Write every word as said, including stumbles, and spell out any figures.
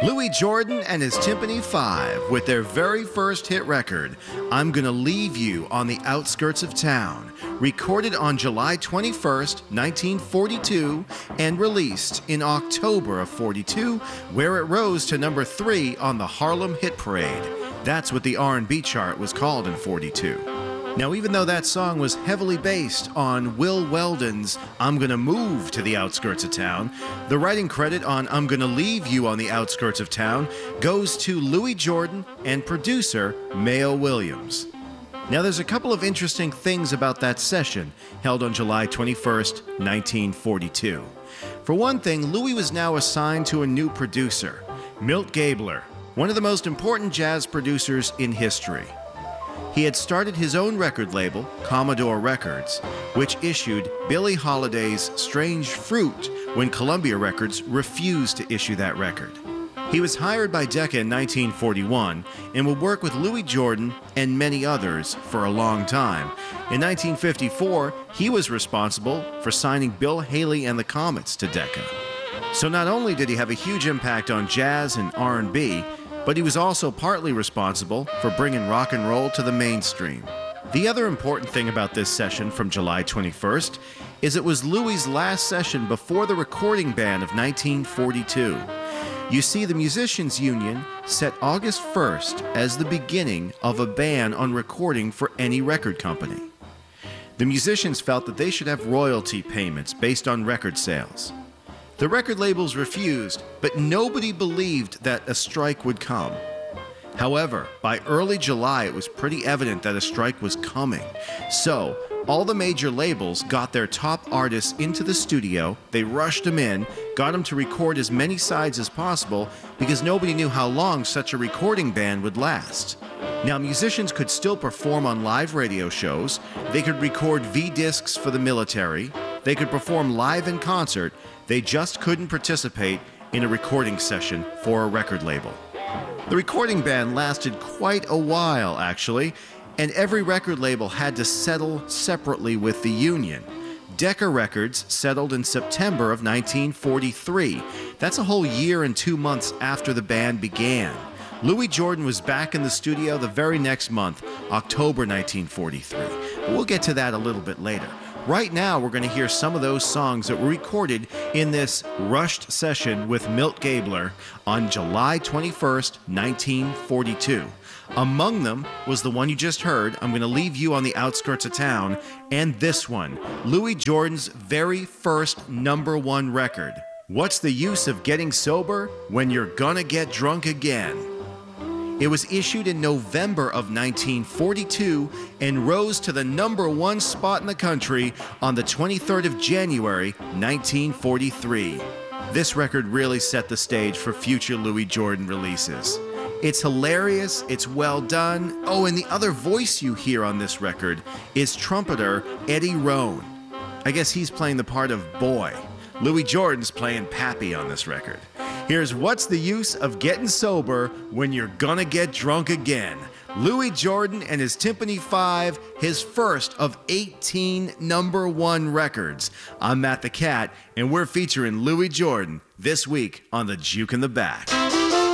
Louis Jordan and his Tympany Five with their very first hit record, I'm Gonna Leave You on the Outskirts of Town, recorded on July twenty-first, nineteen forty-two, and released in October of forty-two, where it rose to number three on the Harlem Hit Parade. That's what the R and B chart was called in forty-two. Now, even though that song was heavily based on Will Weldon's I'm Gonna Move to the Outskirts of Town, the writing credit on I'm Gonna Leave You on the Outskirts of Town goes to Louis Jordan and producer Mayo Williams. Now, there's a couple of interesting things about that session held on July twenty-first, nineteen forty-two. For one thing, Louis was now assigned to a new producer, Milt Gabler, one of the most important jazz producers in history. He had started his own record label, Commodore Records, which issued Billie Holiday's Strange Fruit when Columbia Records refused to issue that record. He was hired by Decca in nineteen forty-one and would work with Louis Jordan and many others for a long time. In nineteen fifty-four, he was responsible for signing Bill Haley and the Comets to Decca. So not only did he have a huge impact on jazz and R and B, but he was also partly responsible for bringing rock and roll to the mainstream. The other important thing about this session from July twenty-first is it was Louis' last session before the recording ban of nineteen forty-two. You see, the Musicians Union set August first as the beginning of a ban on recording for any record company. The musicians felt that they should have royalty payments based on record sales. The record labels refused, but nobody believed that a strike would come. However, by early July, it was pretty evident that a strike was coming. So, all the major labels got their top artists into the studio, they rushed them in, got them to record as many sides as possible because nobody knew how long such a recording ban would last. Now, musicians could still perform on live radio shows, they could record V-discs for the military, they could perform live in concert, they just couldn't participate in a recording session for a record label. The recording ban lasted quite a while, actually, and every record label had to settle separately with the union. Decca Records settled in September of nineteen forty-three. That's a whole year and two months after the ban began. Louis Jordan was back in the studio the very next month, October nineteen forty-three. We'll get to that a little bit later. Right now, we're going to hear some of those songs that were recorded in this rushed session with Milt Gabler on July twenty-first, nineteen forty-two. Among them was the one you just heard, I'm Gonna Leave You on the Outskirts of Town, and this one, Louis Jordan's very first number one record, What's the Use of Getting Sober When You're Gonna Get Drunk Again? It was issued in November of nineteen forty-two and rose to the number one spot in the country on the twenty-third of January, nineteen forty-three. This record really set the stage for future Louis Jordan releases. It's hilarious, it's well done. Oh, and the other voice you hear on this record is trumpeter Eddie Roan. I guess he's playing the part of Boy. Louis Jordan's playing Pappy on this record. Here's What's the Use of Getting Sober When You're Gonna Get Drunk Again? Louis Jordan and his Tympany Five, his first of eighteen number one records. I'm Matt the Cat, and we're featuring Louis Jordan this week on The Juke in the Back.